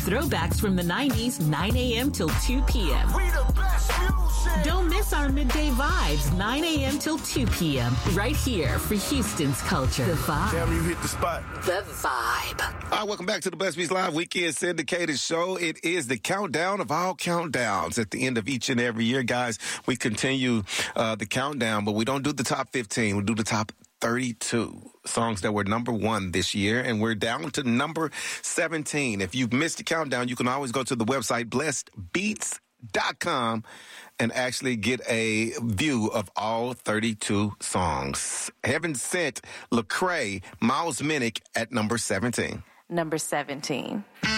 throwbacks from the 90s, 9 a.m. till 2 p.m. We the best music. Don't miss our midday vibes, 9 a.m. till 2 p.m. Right here for Houston's culture. The Vibe. Damn, you hit the spot. The Vibe. All right, welcome back to the Blessed Beats Live Weekend Syndicated Show. It is the countdown of all countdowns at the end of each and every year, guys. We continue the countdown, but we don't do the top 15. We do the top 32 songs that were number one this year, and we're down to number 17. If you've missed the countdown, you can always go to the website blessedbeats.com and actually get a view of all 32 songs. Heaven Sent, Lecrae, Miles Minnick at number 17. Number 17.